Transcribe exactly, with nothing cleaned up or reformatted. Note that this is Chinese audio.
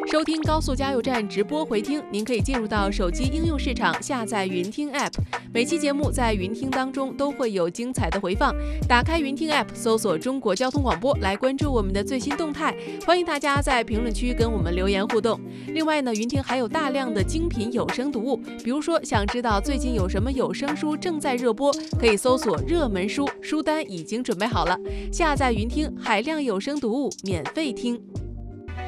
收听高速加油站直播回听，您可以进入到手机应用市场下载云听 App， 每期节目在云听当中都会有精彩的回放。打开云听 App， 搜索中国交通广播来关注我们的最新动态，欢迎大家在评论区跟我们留言互动。另外呢，云听还有大量的精品有声读物，比如说想知道最近有什么有声书正在热播，可以搜索热门书，书单已经准备好了。下载云听，海量有声读物免费听。